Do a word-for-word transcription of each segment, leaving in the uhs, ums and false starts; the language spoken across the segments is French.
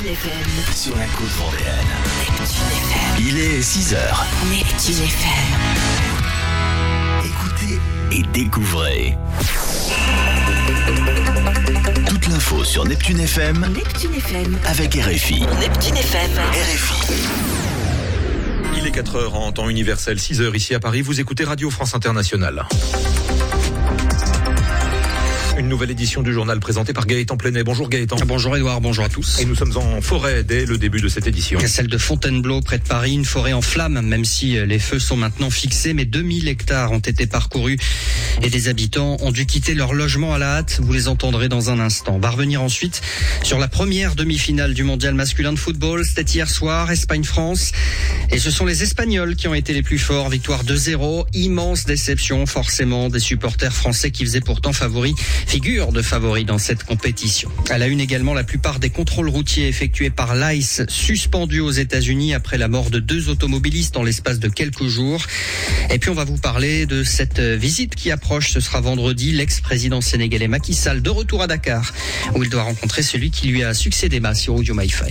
Neptune F M. Sur la côte vendéenne. Neptune F M. Il est six heures. Neptune F M. Écoutez et découvrez. Toute l'info sur Neptune F M. Neptune F M. Avec R F I. Neptune F M. R F I. Il est quatre heures en temps universel, six heures ici à Paris. Vous écoutez Radio France Internationale. Une nouvelle édition du journal présentée par Gaëtan Plenet. Bonjour Gaëtan. Bonjour Edouard, bonjour à tous. Et nous sommes en forêt dès le début de cette édition. Celle de Fontainebleau, près de Paris, une forêt en flammes, même si les feux sont maintenant fixés, mais deux mille hectares ont été parcourus et des habitants ont dû quitter leur logement à la hâte. Vous les entendrez dans un instant. On va revenir ensuite sur la première demi-finale du mondial masculin de football. C'était hier soir, Espagne-France. Et ce sont les Espagnols qui ont été les plus forts. Victoire deux zéro. Immense déception, forcément, des supporters français qui faisaient pourtant favoris. Figure de favoris dans cette compétition. À la une également, la plupart des contrôles routiers effectués par l'ICE suspendus aux États-Unis après la mort de deux automobilistes en l'espace de quelques jours. Et puis on va vous parler de cette visite qui approche. Ce sera vendredi. L'ex-président sénégalais Macky Sall de retour à Dakar, où il doit rencontrer celui qui lui a succédé, Bassirou Diomaye Faye.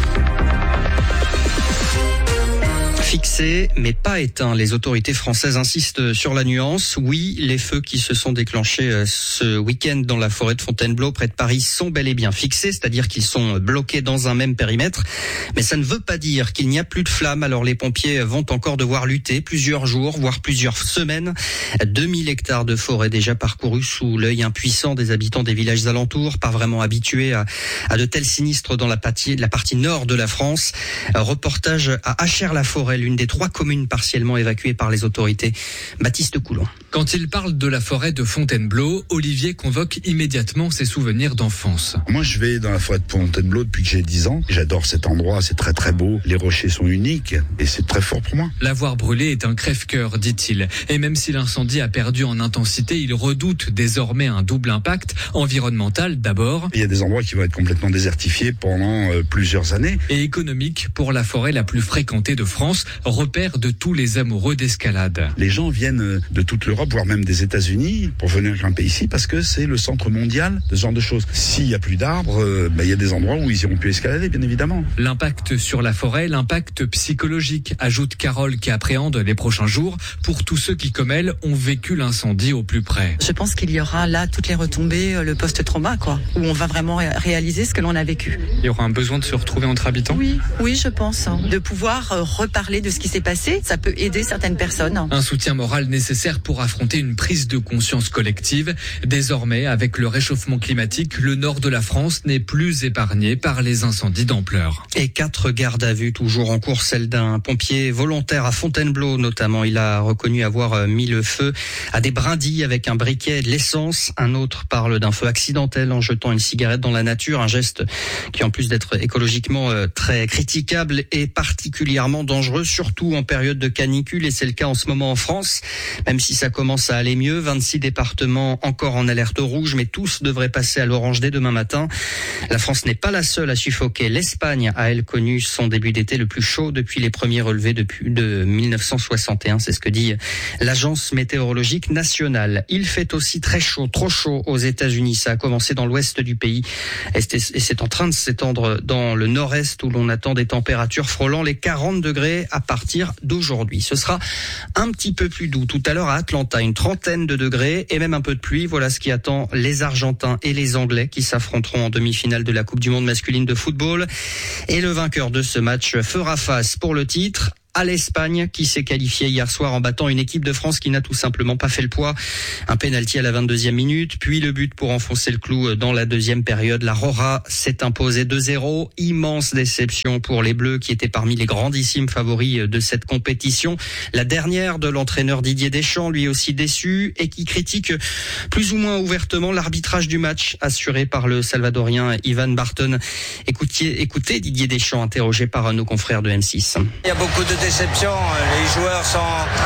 Fixé, mais pas éteint. Les autorités françaises insistent sur la nuance. Oui, les feux qui se sont déclenchés ce week-end dans la forêt de Fontainebleau, près de Paris, sont bel et bien fixés, c'est-à-dire qu'ils sont bloqués dans un même périmètre. Mais ça ne veut pas dire qu'il n'y a plus de flammes. Alors les pompiers vont encore devoir lutter plusieurs jours, voire plusieurs semaines. deux mille hectares de forêt déjà parcourus sous l'œil impuissant des habitants des villages alentours, pas vraiment habitués à, à de tels sinistres dans la partie, la partie nord de la France. Reportage à Achères-la-Forêt, l'une des trois communes partiellement évacuées par les autorités. Baptiste Coulon. Quand il parle de la forêt de Fontainebleau, Olivier convoque immédiatement ses souvenirs d'enfance. Moi, je vais dans la forêt de Fontainebleau depuis que j'ai dix ans. J'adore cet endroit, c'est très très beau. Les rochers sont uniques et c'est très fort pour moi. L'avoir brûlé est un crève-cœur, dit-il. Et même si l'incendie a perdu en intensité, il redoute désormais un double impact environnemental d'abord. Il y a des endroits qui vont être complètement désertifiés pendant euh, plusieurs années. Et économique pour la forêt la plus fréquentée de France, repère de tous les amoureux d'escalade. Les gens viennent de toute l'Europe, voire même des États-Unis, pour venir grimper ici parce que c'est le centre mondial de ce genre de choses. S'il n'y a plus d'arbres, euh, bah, il y a des endroits où ils iront plus escalader, bien évidemment. L'impact sur la forêt, l'impact psychologique, ajoute Carole qui appréhende les prochains jours pour tous ceux qui, comme elle, ont vécu l'incendie au plus près. Je pense qu'il y aura là toutes les retombées, le post-trauma, quoi, où on va vraiment ré- réaliser ce que l'on a vécu. Il y aura un besoin de se retrouver entre habitants ? Oui, oui, je pense. Hein. De pouvoir euh, reparler de ce qui s'est passé, ça peut aider certaines personnes. Un soutien moral nécessaire pour affronter une prise de conscience collective. Désormais, avec le réchauffement climatique, le nord de la France n'est plus épargné par les incendies d'ampleur. Et quatre gardes à vue toujours en cours, celle d'un pompier volontaire à Fontainebleau notamment. Il a reconnu avoir mis le feu à des brindilles avec un briquet et de l'essence. Un autre parle d'un feu accidentel en jetant une cigarette dans la nature, un geste qui en plus d'être écologiquement très critiquable est particulièrement dangereux, surtout en période de canicule, et c'est le cas en ce moment en France, même si ça commence à aller mieux. vingt-six départements encore en alerte rouge, mais tous devraient passer à l'orange dès demain matin. La France n'est pas la seule à suffoquer. L'Espagne a, elle, connu son début d'été le plus chaud depuis les premiers relevés depuis de mille neuf cent soixante et un. C'est ce que dit l'Agence météorologique nationale. Il fait aussi très chaud, trop chaud aux États-Unis. Ça a commencé dans l'ouest du pays et c'est en train de s'étendre dans le nord-est où l'on attend des températures frôlant les quarante degrés à partir d'aujourd'hui. Ce sera un petit peu plus doux tout à l'heure à Atlanta, une trentaine de degrés et même un peu de pluie. Voilà ce qui attend les Argentins et les Anglais qui s'affronteront en demi-finale de la Coupe du Monde masculine de football. Et le vainqueur de ce match fera face pour le titre à l'Espagne qui s'est qualifiée hier soir en battant une équipe de France qui n'a tout simplement pas fait le poids. Un pénalty à la vingt-deuxième minute, puis le but pour enfoncer le clou dans la deuxième période. La Rora s'est imposée deux zéro. Immense déception pour les Bleus qui étaient parmi les grandissimes favoris de cette compétition. La dernière de l'entraîneur Didier Deschamps, lui aussi déçu et qui critique plus ou moins ouvertement l'arbitrage du match assuré par le Salvadorien Ivan Barton. Écoutez, écoutez Didier Deschamps interrogé par nos confrères de M six. Il y a beaucoup de déception, les joueurs sont,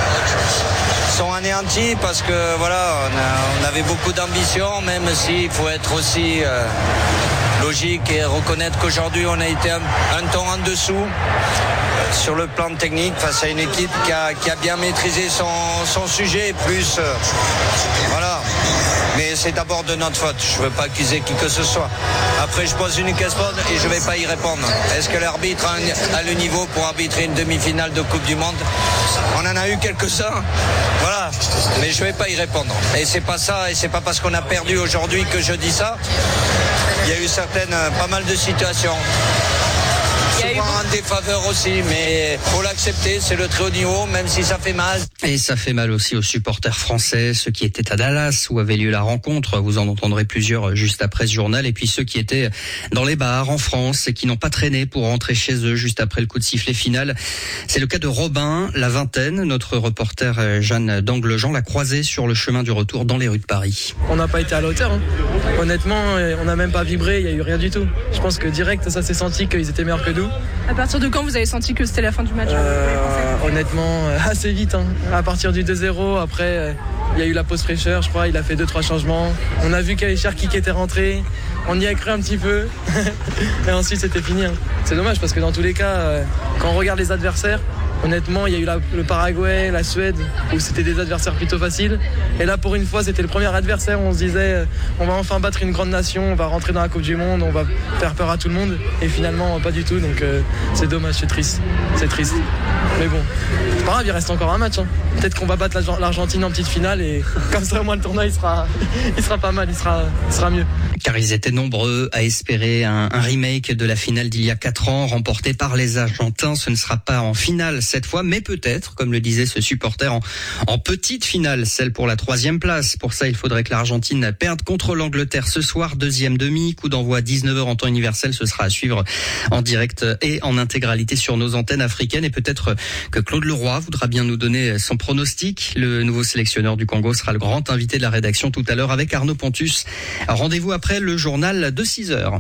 sont anéantis parce que voilà, on, a, on avait beaucoup d'ambition, même s'il faut être aussi euh, logique et reconnaître qu'aujourd'hui on a été un, un ton en dessous sur le plan technique face à une équipe qui a, qui a bien maîtrisé son, son sujet, plus euh, voilà, Mais c'est d'abord de notre faute. Je ne veux pas accuser qui que ce soit. Après, je pose une question et je ne vais pas y répondre. Est-ce que l'arbitre a le niveau pour arbitrer une demi-finale de Coupe du Monde? On en a eu quelques-uns. Voilà. Mais je ne vais pas y répondre. Et c'est pas ça, et c'est pas parce qu'on a perdu aujourd'hui que je dis ça. Il y a eu certaines, pas mal de situations. Souvent en défaveur aussi, mais faut l'accepter, c'est le très haut niveau, même si ça fait mal. Et ça fait mal aussi aux supporters français, ceux qui étaient à Dallas où avait lieu la rencontre, vous en entendrez plusieurs juste après ce journal, et puis ceux qui étaient dans les bars en France et qui n'ont pas traîné pour rentrer chez eux juste après le coup de sifflet final. C'est le cas de Robin, la vingtaine. Notre reporter Jeanne d'Anglejean l'a croisé sur le chemin du retour dans les rues de Paris. On n'a pas été à la hauteur, hein. Honnêtement, on n'a même pas vibré, il n'y a eu rien du tout. Je pense que direct, ça s'est senti qu'ils étaient meilleurs que nous. À partir de quand vous avez senti que c'était la fin du match? euh, Honnêtement, assez vite. Hein. À partir du deux zéro, après, il y a eu la pause fraîcheur, je crois, il a fait deux trois changements. On a vu qu'il y avait Cherki qui était rentré, on y a cru un petit peu, et ensuite c'était fini. Hein. C'est dommage parce que dans tous les cas, quand on regarde les adversaires, honnêtement, il y a eu la, le Paraguay, la Suède, où c'était des adversaires plutôt faciles. Et là, pour une fois, c'était le premier adversaire où on se disait euh, on va enfin battre une grande nation, on va rentrer dans la Coupe du Monde, on va faire peur à tout le monde. Et finalement, pas du tout. Donc euh, c'est dommage, c'est triste. C'est triste. Mais bon, c'est pas grave, il reste encore un match. Hein. Peut-être qu'on va battre l'Argentine en petite finale et comme ça, au moins, le tournoi, il sera, il sera pas mal, il sera, il sera mieux. Car ils étaient nombreux à espérer un, un remake de la finale d'il y a quatre ans, remportée par les Argentins. Ce ne sera pas en finale cette fois, mais peut-être, comme le disait ce supporter, en, en petite finale, celle pour la troisième place. Pour ça, il faudrait que l'Argentine perde contre l'Angleterre ce soir, deuxième demi, coup d'envoi à dix-neuf heures en temps universel. Ce sera à suivre en direct et en intégralité sur nos antennes africaines. Et peut-être que Claude Leroy voudra bien nous donner son pronostic. Le nouveau sélectionneur du Congo sera le grand invité de la rédaction tout à l'heure avec Arnaud Pontus. Rendez-vous après le journal de six heures.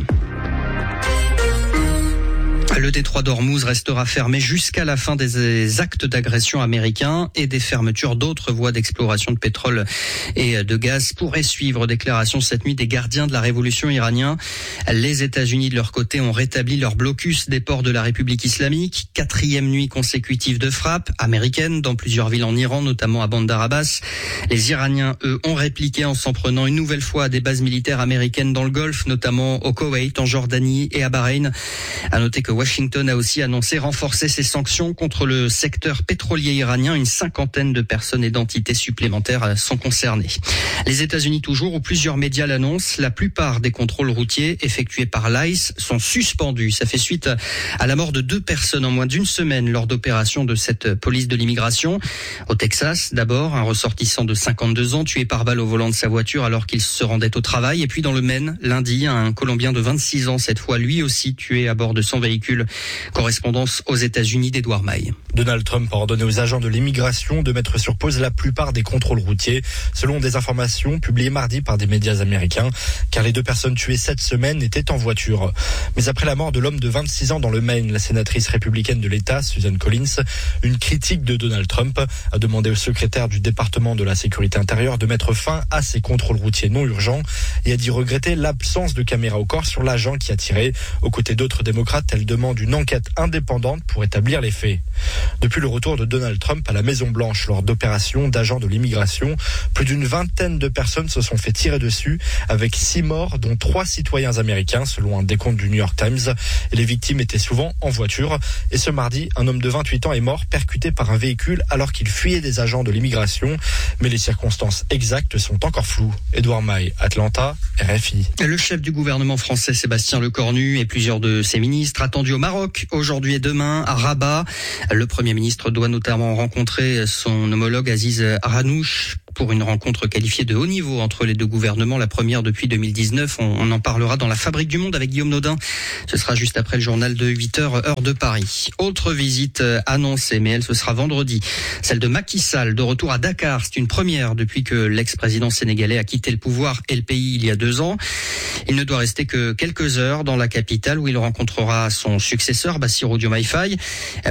Le détroit d'Ormuz restera fermé jusqu'à la fin des actes d'agression américains et des fermetures d'autres voies d'exploration de pétrole et de gaz pourraient suivre. Déclaration cette nuit des gardiens de la révolution iranien. Les États-Unis de leur côté ont rétabli leur blocus des ports de la République islamique. Quatrième nuit consécutive de frappe américaine dans plusieurs villes en Iran, notamment à Bandar Abbas. Les Iraniens, eux, ont répliqué en s'en prenant une nouvelle fois à des bases militaires américaines dans le Golfe, notamment au Koweït, en Jordanie et à Bahreïn. À noter que Washington a aussi annoncé renforcer ses sanctions contre le secteur pétrolier iranien. Une cinquantaine de personnes et d'entités supplémentaires sont concernées. Les États-Unis toujours, où plusieurs médias l'annoncent, la plupart des contrôles routiers effectués par l'I C E sont suspendus. Ça fait suite à la mort de deux personnes en moins d'une semaine lors d'opérations de cette police de l'immigration. Au Texas, d'abord, un ressortissant de cinquante-deux ans tué par balle au volant de sa voiture alors qu'il se rendait au travail. Et puis dans le Maine, lundi, un Colombien de vingt-six ans, cette fois lui aussi tué à bord de son véhicule. Correspondance aux États-Unis d'Edouard Maille. Donald Trump a ordonné aux agents de l'immigration de mettre sur pause la plupart des contrôles routiers, selon des informations publiées mardi par des médias américains, car les deux personnes tuées cette semaine étaient en voiture. Mais après la mort de l'homme de vingt-six ans dans le Maine, la sénatrice républicaine de l'État, Susan Collins, une critique de Donald Trump a demandé au secrétaire du département de la sécurité intérieure de mettre fin à ces contrôles routiers non urgents et a dit regretter l'absence de caméra au corps sur l'agent qui a tiré. Aux côtés d'autres démocrates, elle demande une enquête indépendante pour établir les faits. Depuis le retour de Donald Trump à la Maison-Blanche lors d'opérations d'agents de l'immigration, plus d'une vingtaine de personnes se sont fait tirer dessus, avec six morts, dont trois citoyens américains, selon un décompte du New York Times. Et les victimes étaient souvent en voiture. Et ce mardi, un homme de vingt-huit ans est mort, percuté par un véhicule alors qu'il fuyait des agents de l'immigration. Mais les circonstances exactes sont encore floues. Edouard Maille, Atlanta, R F I. Le chef du gouvernement français, Sébastien Lecornu, et plusieurs de ses ministres attendus au Maroc aujourd'hui et demain à Rabat. Le Premier ministre doit notamment rencontrer son homologue Aziz Arranouch pour une rencontre qualifiée de haut niveau entre les deux gouvernements, la première depuis deux mille dix-neuf. On, on en parlera dans la Fabrique du Monde avec Guillaume Nodin. Ce sera juste après le journal de huit heures, heure de Paris. Autre visite annoncée, mais elle, ce sera vendredi. Celle de Macky Sall, de retour à Dakar. C'est une première depuis que l'ex-président sénégalais a quitté le pouvoir et le pays il y a deux ans. Il ne doit rester que quelques heures dans la capitale où il rencontrera son successeur, Bassirou Diomaye Faye.